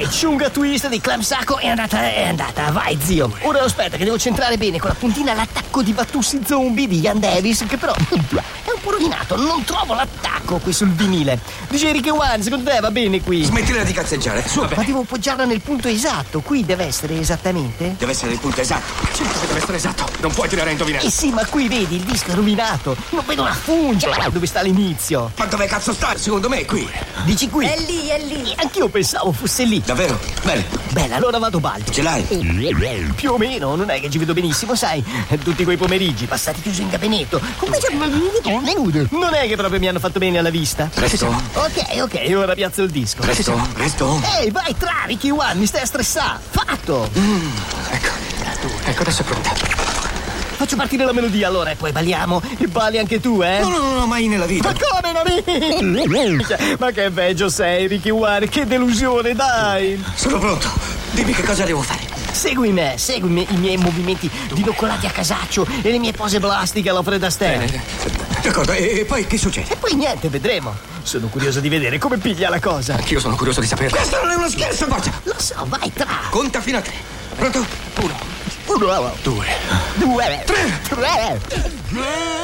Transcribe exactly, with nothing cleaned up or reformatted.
Ok, Chunga Twist di Clam Sacco è andata, è andata, vai zio. Ora aspetta che devo centrare bene con la puntina l'attacco di Battussi Zombie di Ian Davis, che però è un po' rovinato, non trovo l'attacco qui sul vinile. Dice Ricky One, secondo te va bene qui? Smettila di cazzeggiare, su. Ma devo appoggiarla nel punto esatto, qui deve essere esattamente? Deve essere il punto esatto. Certo che deve essere esatto. Non puoi tirare a indovinare. Eh sì, ma qui vedi, il disco è rovinato. Non vedo una fungia. Dove sta l'inizio? Ma dove cazzo sta? Secondo me è qui. Dici qui? È lì, è lì. Anch'io pensavo fosse lì. Davvero? Bene. Bene, allora vado baldo. Ce l'hai? Più o meno, non è che ci vedo benissimo, sai. Tutti quei pomeriggi passati chiuso in gabinetto. Come se non è che proprio mi hanno fatto bene alla vista. Presto. Ok, ok, ora piazzo il disco. Presto, presto. Ehi, vai tra, Ricky One, mi stai a stressare. Fatto. Mm, ecco. Ecco, adesso è pronta. Faccio partire la melodia allora e poi balliamo. E balli anche tu, eh? No, no, no, no, mai nella vita. Ma come non? Ma che peggio sei, Ricky One, che delusione, dai. Sono pronto. Dimmi che cosa devo fare. Segui me, segui i miei movimenti dinoccolati a casaccio e le mie pose plastiche alla Fred Astaire. D'accordo, e, e poi che succede? E poi niente, vedremo. Sono curioso di vedere come piglia la cosa. Anch'io sono curioso di saperlo. Questo non è uno scherzo, forza. Lo so, vai tra. Conta fino a tre. Pronto? Uno. Uno. Due. Due. Tre. Tre.